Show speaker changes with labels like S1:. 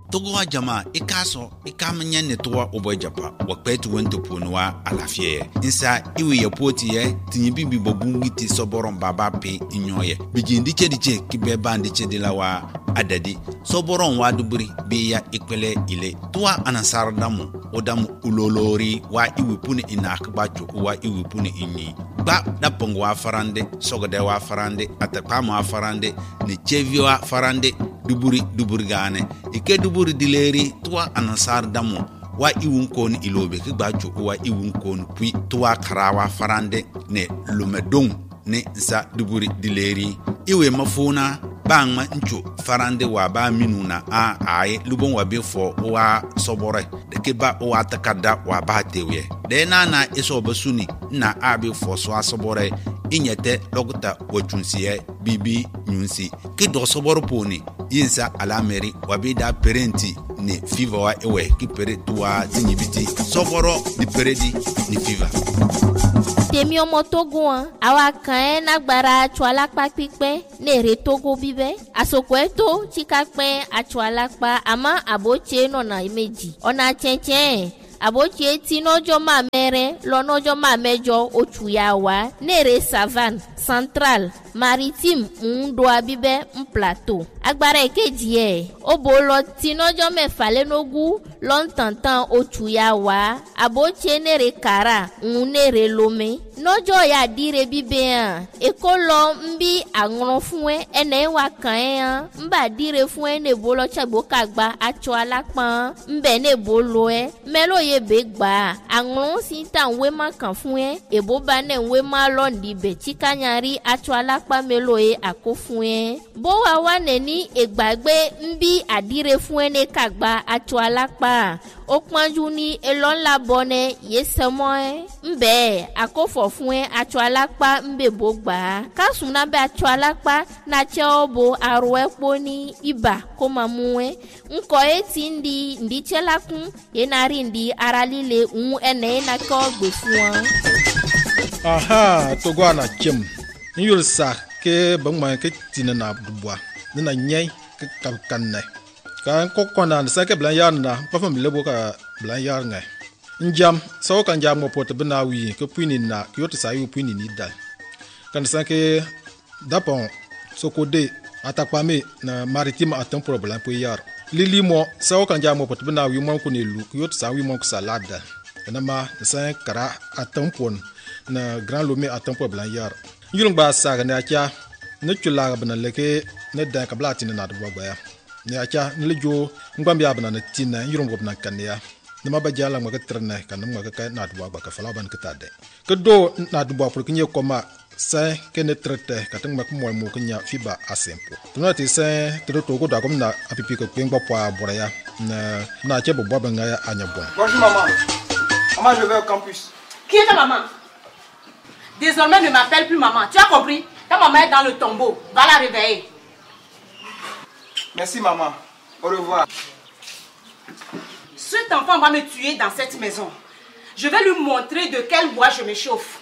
S1: togo jama ikaso ikamnya ne to obo japa wakpetu wento ponwa alafie insa iwe yapoti ye tinyibi bibobungi ti soboron baba pe inyoye bijindi chediche kibeba ndiche dilawa adadi soboron wa duburi beya ikwele ile tuwa anasar damu odamu ulolori wa iwipuni inakbacho wa iwipuni inni ba dapongo wa farande sogode wa farande atapama wa farande ne chevio wa farande duburi gane ike duburi dileri tuwa anasar damu wa iwun kon ilobe kbacho wa iwun kon pui tuwa karawa farande ne lumedong ne sa duburi dileri iwe mafuna bangma ncho farande wa ba minuna ai lubon wa befo wa sobore de ke ba wa takada wa ba tewe de na iso basuni na abi fo so asobore inyete lokuta wochunsiye bibi nyunsi ke do soboro poni yinsa alameri wa bi da parenti ni fever wa ewe ki pere tuwa tinyibiti soboro di peredi ni fever
S2: temi omo Togo awa kan na gbara chualapa pipe ne re Togo bibe asokweto chikakpe achualapa ama aboche no na imeji ona chenchen aboche ti nojo ma mere lo nojo ma mejo ochuyawa ne re savane central maritime ndo abibe plateau agbara ekeji e obolo ti nojo mefa lenogu lontantan ochuyawa aboche ne re kara ne re lome nojo ya dire bibe an ekolo mbi agron fun ene wa kan mba dire fun ne bolo chagbo kagba acho alapan mbe ne bolo melo ye be gba agron si tan we ma kan fun ebo ba ne we ma lo ndi be chikanyari acho alapa melo akofun bo wa ne ni egbagbe mbi adire fun ne kagba acho alapa o panju ni elon la bone yesemo mbe akofo fún acho alapa mbe bogba kasuna be acho alapa na cheobo aro epo ni iba ko mamu nko eti ndi chelakun yenari ndi aralile ene na ko gbe fún
S3: aha Togo ana chem nyul sa ke bangma ke tinana dubwa na nyai ke kalkanne kan kokona sa ke blan yarna pa fam lebo ka blan yarnga njam so kan jam mo pot bina wi ke puini na ke yoti sa yu puini ni dal kan sa ke dapon sokode atakpame na maritime aton problem po yar lili mo so kan jam mo pot bina wi mo ko ne lu ke yoti sa wi mo ko salada na ma sa kara aton pon na grand lome aton problem yar yulung ba sa ga na kya ne chula bana leke ne da ka blati na do gba ne acha ne lejo ngbam ya bana na tina yulung bna kan ya nama bajala ngwa trene kan ngwa ka na duwa ba ka fala ban ka de ke do na duwa pour kinye koma sa ke ne trete ka tang mak mo mo kinya fiba asempo tuna ti sa to Togo da kom na apipi ko kwengba poa boraya na che bo ba nga anya bon.
S4: Bonjour maman. Maman, je vais au campus.
S5: Qui est ta maman? Désormais ne m'appelle plus maman. Tu as compris? Ta maman est dans le tombeau. Va la réveiller.
S4: Merci maman. Au revoir.
S5: Cet enfant va me tuer dans cette maison. Je vais lui montrer de quel bois je me chauffe.